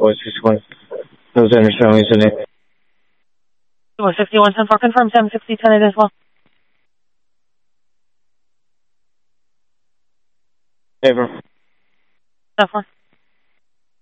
161. Those understanding is in it. 61 10 4 confirm 760 10 it as well. Never. 4.